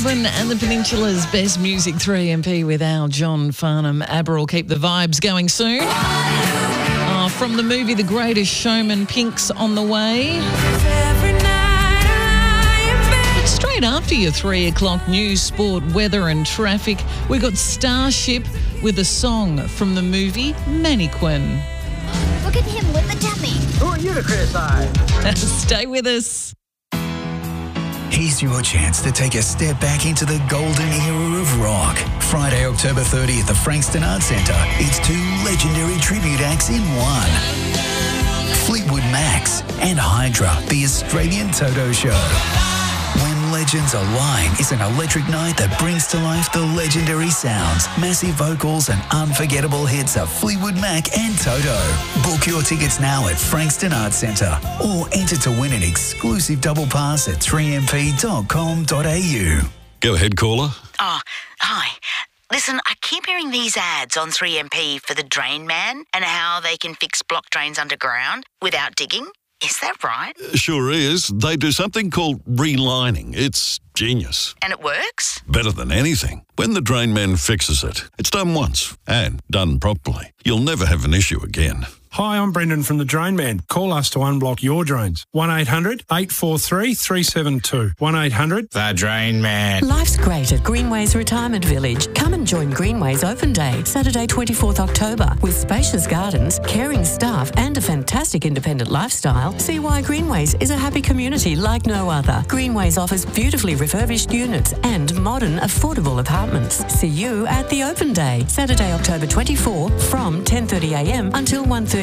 Quinn and the Peninsula's best music, 3MP with our John Farnham. ABBA will keep the vibes going soon. From the movie The Greatest Showman, Pink's on the way. But straight after your 3 o'clock news, sport, weather and traffic, we got Starship with a song from the movie Mannequin. Look at him with the dummy. Who are you to criticize? Stay with us. Here's your chance to take a step back into the golden era of rock. Friday, October 30th at the Frankston Arts Centre. It's 2 legendary tribute acts in one. Fleetwood Macs and Hydra, the Australian Toto Show. When Legends Align is an electric night that brings to life the legendary sounds, massive vocals and unforgettable hits of Fleetwood Mac and Toto. Book your tickets now at Frankston Arts Centre or enter to win an exclusive double pass at 3mp.com.au. Go ahead, caller. Oh, hi. Listen, I keep hearing these ads on 3MP for the Drain Man and how they can fix blocked drains underground without digging. Is that right? Sure is. They do something called relining. It's genius. And it works? Better than anything. When the Drain Man fixes it, it's done once and done properly. You'll never have an issue again. Hi, I'm Brendan from The Drain Man. Call us to unblock your drains. 1-800-843-372. 1-800 The Drain Man. Life's great at Greenways Retirement Village. Come and join Greenways Open Day, Saturday 24th October. With spacious gardens, caring staff and a fantastic independent lifestyle, see why Greenways is a happy community like no other. Greenways offers beautifully refurbished units and modern, affordable apartments. See you at the Open Day, Saturday, October 24 from 10:30am until 1:30pm.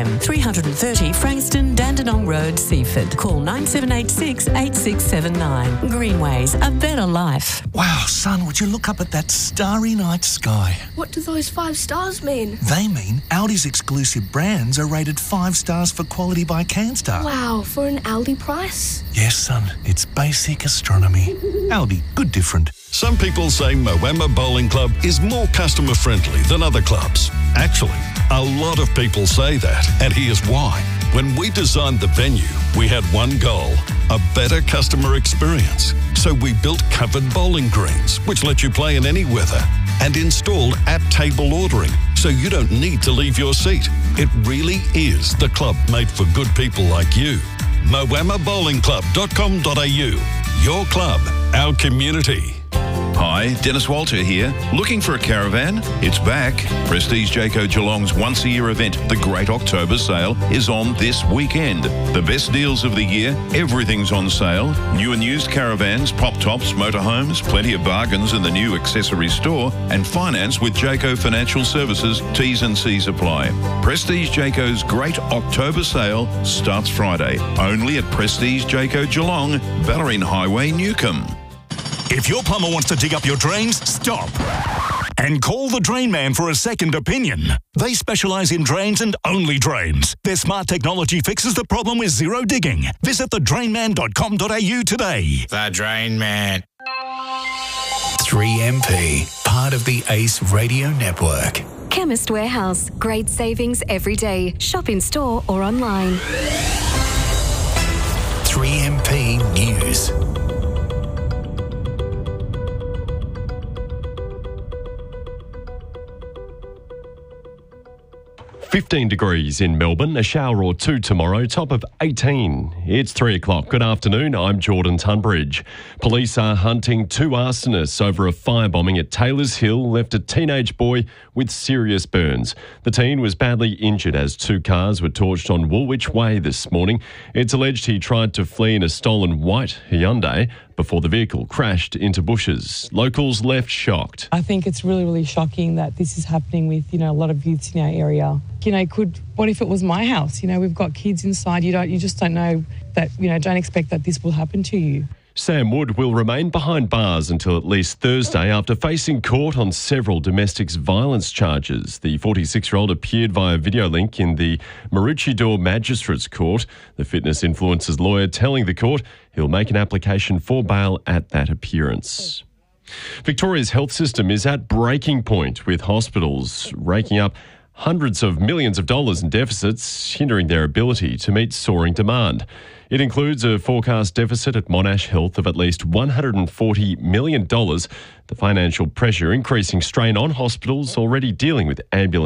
330 Frankston, Dandenong Road, Seaford. Call 9786 8679. Greenways, a better life. Wow, son, would you look up at that starry night sky? What do those 5 stars mean? They mean Aldi's exclusive brands are rated 5 stars for quality by CanStar. Wow, for an Aldi price? Yes, son, it's basic astronomy. Aldi, good different. Some people say Moama Bowling Club is more customer friendly than other clubs. Actually, a lot of people say that, and here's why. When we designed the venue, we had one goal: a better customer experience. So we built covered bowling greens, which let you play in any weather, and installed at-table ordering, so you don't need to leave your seat. It really is the club made for good people like you. MoamaBowlingClub.com.au. Your club, our community. Hi, Dennis Walter here. Looking for a caravan? It's back. Prestige Jayco Geelong's once-a-year event, the Great October Sale, is on this weekend. The best deals of the year, everything's on sale. New and used caravans, pop-tops, motorhomes, plenty of bargains in the new accessory store, and finance with Jayco Financial Services. T's and C's apply. Prestige Jayco's Great October Sale starts Friday, only at Prestige Jayco Geelong, Ballerine Highway, Newcombe. If your plumber wants to dig up your drains, stop. And call the Drain Man for a second opinion. They specialise in drains and only drains. Their smart technology fixes the problem with zero digging. Visit thedrainman.com.au today. The Drain Man. 3MP, part of the ACE Radio Network. Chemist Warehouse. Great savings every day. Shop in store or online. 3MP News. 15 degrees in Melbourne, a shower or 2 tomorrow, top of 18. It's 3 o'clock. Good afternoon, I'm Jordan Tunbridge. Police are hunting 2 arsonists over a firebombing at Taylors Hill left a teenage boy with serious burns. The teen was badly injured as 2 cars were torched on Woolwich Way this morning. It's alleged he tried to flee in a stolen white Hyundai before the vehicle crashed into bushes. Locals left shocked. I think it's really, really shocking that this is happening with, a lot of youths in our area. What if it was my house? We've got kids inside. You just don't know that, don't expect that this will happen to you. Sam Wood will remain behind bars until at least Thursday after facing court on several domestic violence charges. The 46-year-old appeared via video link in the Maroochydore Magistrates Court. The fitness influencer's lawyer telling the court he'll make an application for bail at that appearance. Victoria's health system is at breaking point, with hospitals raking up hundreds of millions of dollars in deficits, hindering their ability to meet soaring demand. It includes a forecast deficit at Monash Health of at least $140 million. The financial pressure increasing strain on hospitals already dealing with ambulance